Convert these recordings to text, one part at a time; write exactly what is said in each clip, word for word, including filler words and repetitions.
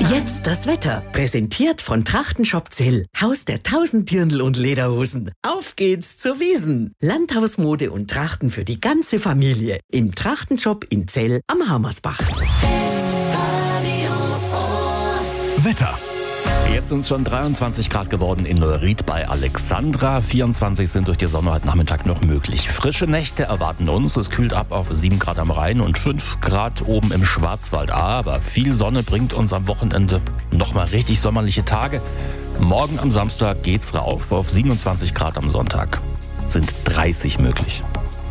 Jetzt das Wetter. Präsentiert von Trachtenshop Zell. Haus der tausend Dirndl und Lederhosen. Auf geht's zur Wiesn. Landhausmode und Trachten für die ganze Familie. Im Trachtenshop in Zell am Hammersbach. Wetter. Jetzt sind es schon dreiundzwanzig Grad geworden in Neuried bei Alexandra. vierundzwanzig sind durch die Sonne heute Nachmittag noch möglich. Frische Nächte erwarten uns. Es kühlt ab auf sieben Grad am Rhein und fünf Grad oben im Schwarzwald. Aber viel Sonne bringt uns am Wochenende nochmal richtig sommerliche Tage. Morgen am Samstag geht's rauf auf siebenundzwanzig Grad am Sonntag. Sind dreißig möglich.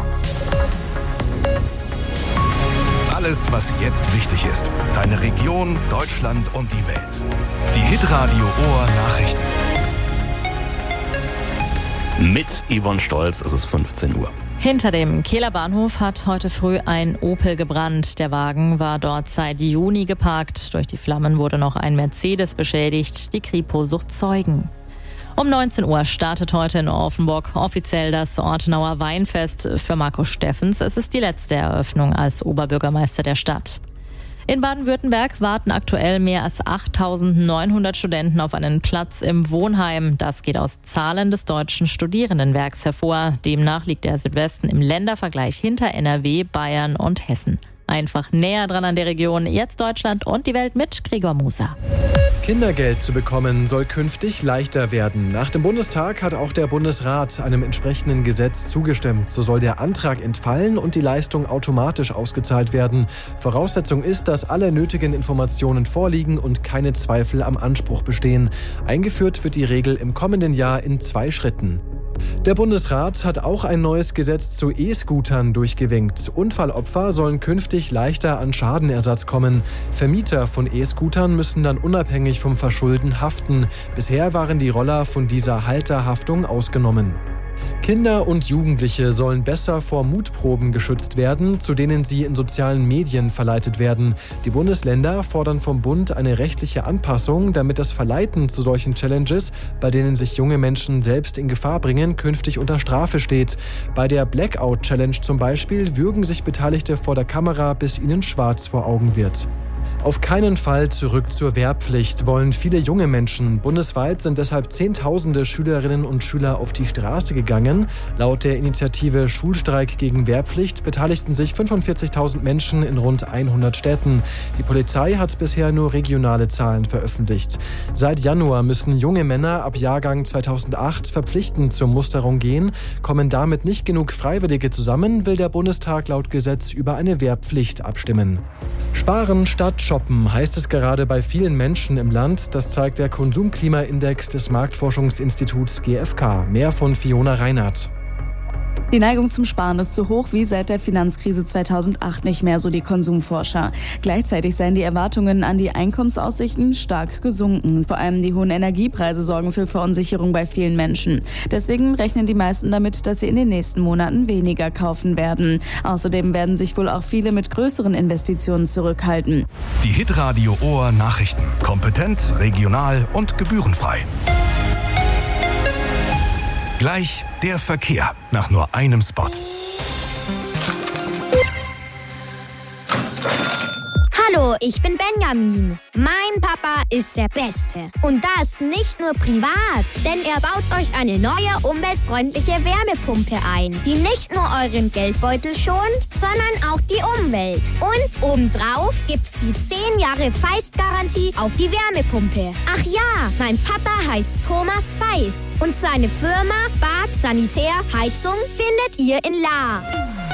Alles, was jetzt wichtig ist. Deine Region, Deutschland und die Welt. Die Hitradio Ohr Nachrichten. Mit Yvonne Stolz ist es fünfzehn Uhr. Hinter dem Kehler Bahnhof hat heute früh ein Opel gebrannt. Der Wagen war dort seit Juni geparkt. Durch die Flammen wurde noch ein Mercedes beschädigt. Die Kripo sucht Zeugen. Um neunzehn Uhr startet heute in Offenburg offiziell das Ortenauer Weinfest für Markus Steffens. Es ist die letzte Eröffnung als Oberbürgermeister der Stadt. In Baden-Württemberg warten aktuell mehr als achttausendneunhundert Studenten auf einen Platz im Wohnheim. Das geht aus Zahlen des Deutschen Studierendenwerks hervor. Demnach liegt der Südwesten im Ländervergleich hinter N R W, Bayern und Hessen. Einfach näher dran an der Region. Jetzt Deutschland und die Welt mit Gregor Musa. Kindergeld zu bekommen soll künftig leichter werden. Nach dem Bundestag hat auch der Bundesrat einem entsprechenden Gesetz zugestimmt. So soll der Antrag entfallen und die Leistung automatisch ausgezahlt werden. Voraussetzung ist, dass alle nötigen Informationen vorliegen und keine Zweifel am Anspruch bestehen. Eingeführt wird die Regel im kommenden Jahr in zwei Schritten. Der Bundesrat hat auch ein neues Gesetz zu E-Scootern durchgewinkt. Unfallopfer sollen künftig leichter an Schadenersatz kommen. Vermieter von E-Scootern müssen dann unabhängig vom Verschulden haften. Bisher waren die Roller von dieser Halterhaftung ausgenommen. Kinder und Jugendliche sollen besser vor Mutproben geschützt werden, zu denen sie in sozialen Medien verleitet werden. Die Bundesländer fordern vom Bund eine rechtliche Anpassung, damit das Verleiten zu solchen Challenges, bei denen sich junge Menschen selbst in Gefahr bringen, künftig unter Strafe steht. Bei der Blackout-Challenge zum Beispiel würgen sich Beteiligte vor der Kamera, bis ihnen schwarz vor Augen wird. Auf keinen Fall zurück zur Wehrpflicht wollen viele junge Menschen. Bundesweit sind deshalb Zehntausende Schülerinnen und Schüler auf die Straße gegangen. Laut der Initiative Schulstreik gegen Wehrpflicht beteiligten sich fünfundvierzigtausend Menschen in rund hundert Städten. Die Polizei hat bisher nur regionale Zahlen veröffentlicht. Seit Januar müssen junge Männer ab Jahrgang zweitausendacht verpflichtend zur Musterung gehen. Kommen damit nicht genug Freiwillige zusammen, will der Bundestag laut Gesetz über eine Wehrpflicht abstimmen. Sparen statt Shoppen heißt es gerade bei vielen Menschen im Land. Das zeigt der Konsumklimaindex des Marktforschungsinstituts G f K. Mehr von Fiona Reinhardt. Die Neigung zum Sparen ist so hoch wie seit der Finanzkrise zweitausendacht nicht mehr, so die Konsumforscher. Gleichzeitig seien die Erwartungen an die Einkommensaussichten stark gesunken. Vor allem die hohen Energiepreise sorgen für Verunsicherung bei vielen Menschen. Deswegen rechnen die meisten damit, dass sie in den nächsten Monaten weniger kaufen werden. Außerdem werden sich wohl auch viele mit größeren Investitionen zurückhalten. Die Hitradio Ohr Nachrichten. Kompetent, regional und gebührenfrei. Gleich der Verkehr nach nur einem Spot. Hallo, ich bin Benjamin. Mein Papa ist der Beste. Und das nicht nur privat, denn er baut euch eine neue umweltfreundliche Wärmepumpe ein, die nicht nur euren Geldbeutel schont, sondern auch die Umwelt. Und obendrauf gibt's die zehn Jahre Feist-Garantie auf die Wärmepumpe. Ach ja, mein Papa heißt Thomas Feist und seine Firma Bad Sanitär Heizung findet ihr in Lahr.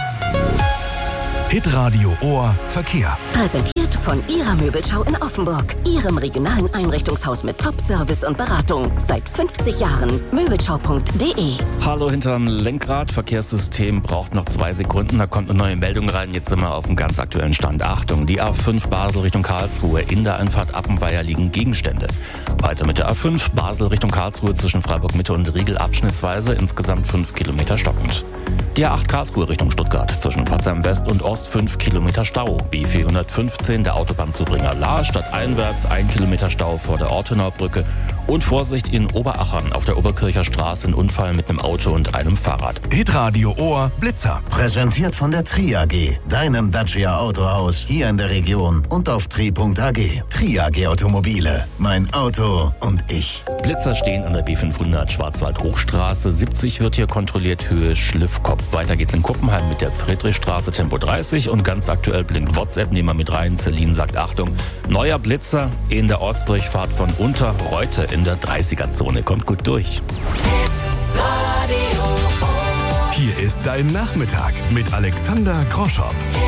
Hitradio Ohr Verkehr. Präsentiert von Ihrer Möbelschau in Offenburg. Ihrem regionalen Einrichtungshaus mit Top-Service und Beratung. Seit fünfzig Jahren. Möbelschau punkt de. Hallo hinterm Lenkrad. Verkehrssystem braucht noch zwei Sekunden. Da kommt eine neue Meldung rein. Jetzt sind wir auf dem ganz aktuellen Stand. Achtung, die A fünf Basel Richtung Karlsruhe. In der Einfahrt Appenweier liegen Gegenstände. Weiter mit der A fünf Basel Richtung Karlsruhe zwischen Freiburg Mitte und Riegel abschnittsweise. Insgesamt fünf Kilometer stockend. Die A acht Karlsruhe Richtung Stuttgart zwischen Pforzheim West und Ost fünf Kilometer Stau. B vierhundertfünfzehn der Autobahnzubringer Lahr stadteinwärts ein Kilometer Stau vor der Ortenaubrücke Und Vorsicht in Oberachern. Auf der Oberkircher Straße ein Unfall mit einem Auto und einem Fahrrad. Hitradio Ohr Blitzer. Präsentiert von der Tri A G, deinem Dacia Autohaus hier in der Region und auf tri punkt a g. Tri A G Automobile. Mein Auto und ich. Blitzer stehen an der B fünfhundert Schwarzwald-Hochstraße. siebzig wird hier kontrolliert, Höhe Schliffkopf. Weiter geht's in Kuppenheim mit der Friedrichstraße, Tempo dreißig. Und ganz aktuell blinkt WhatsApp, nehmen wir mit rein. Celine sagt, Achtung, neuer Blitzer in der Ortsdurchfahrt von Unterreute in der dreißiger-Zone. Kommt gut durch. Hier ist dein Nachmittag mit Alexander Groschopp.